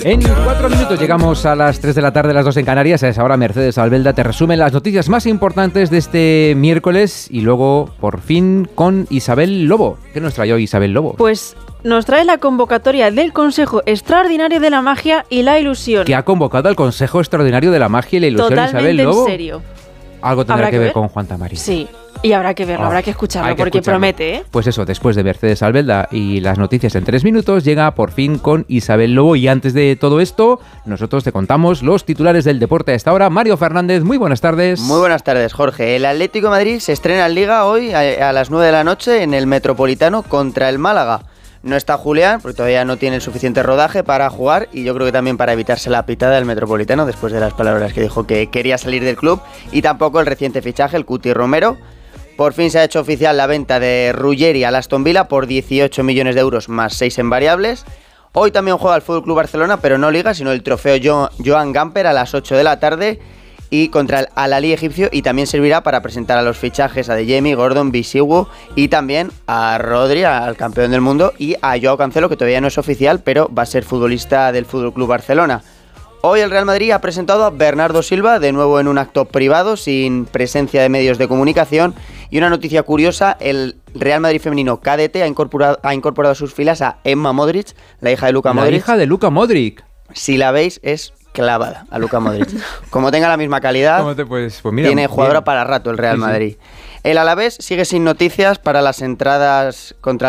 En 4 minutos llegamos a las 3 de la tarde, las 2 en Canarias. A esa hora Mercedes Albelda te resume las noticias más importantes de este miércoles y luego, por fin, con Isabel Lobo. ¿Qué nos trae hoy Isabel Lobo? Pues nos trae la convocatoria del Consejo Extraordinario de la Magia y la Ilusión. ¿Que ha convocado al Consejo Extraordinario de la Magia y la Ilusión Isabel Lobo? Totalmente en serio. Algo tendrá que ver con Juan Tamariz. Sí, y habrá que verlo, habrá que escucharlo, porque promete, ¿eh? Pues eso, después de Mercedes Albelda y las noticias en 3 minutos, llega por fin con Isabel Lobo. Y antes de todo esto, nosotros te contamos los titulares del deporte a esta hora. Mario Fernández, muy buenas tardes. Muy buenas tardes, Jorge. El Atlético de Madrid se estrena en Liga hoy a las 9 de la noche en el Metropolitano contra el Málaga. No está Julián, porque todavía no tiene el suficiente rodaje para jugar, y yo creo que también para evitarse la pitada del Metropolitano después de las palabras que dijo que quería salir del club, y tampoco el reciente fichaje, el Cuti Romero. Por fin se ha hecho oficial la venta de Ruggeri al Aston Villa por 18 millones de euros más 6 en variables. Hoy también juega el FC Barcelona, pero no Liga, sino el trofeo Joan Gamper a las 8 de la tarde y contra el Al-Ahly egipcio, y también servirá para presentar a los fichajes a Adeyemi, Gordon, Bisigu y también a Rodri, al campeón del mundo, y a Joao Cancelo, que todavía no es oficial, pero va a ser futbolista del FC Barcelona. Hoy el Real Madrid ha presentado a Bernardo Silva, de nuevo en un acto privado, sin presencia de medios de comunicación. Y una noticia curiosa, el Real Madrid femenino cadete ha incorporado a sus filas a Emma Modric, la hija de Luka Modric. La hija de Luka Modric. Si la veis, es clavada a Luka Modric. Como tenga la misma calidad, pues mira, tiene jugadora para rato el Real Madrid. El Alavés sigue sin noticias para las entradas contra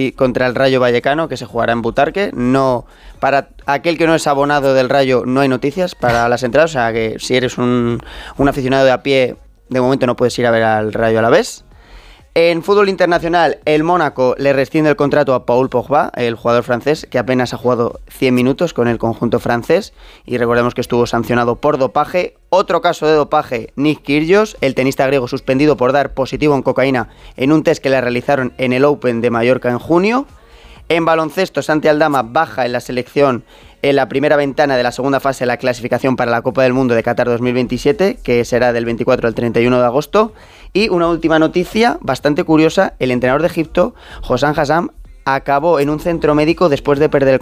el Rayo Vallecano, que se jugará en Butarque. No, para aquel que no es abonado del Rayo no hay noticias para las entradas, o sea que si eres un aficionado de a pie, de momento no puedes ir a ver al Rayo Alavés. En fútbol internacional, el Mónaco le rescinde el contrato a Paul Pogba, el jugador francés, que apenas ha jugado 100 minutos con el conjunto francés, y recordemos que estuvo sancionado por dopaje. Otro caso de dopaje, Nick Kyrgios, el tenista griego suspendido por dar positivo en cocaína en un test que le realizaron en el Open de Mallorca en junio. En baloncesto, Santi Aldama baja en la selección en la primera ventana de la segunda fase de la clasificación para la Copa del Mundo de Qatar 2027, que será del 24 al 31 de agosto. Y una última noticia bastante curiosa, el entrenador de Egipto, Hossam Hassam, acabó en un centro médico después de perder el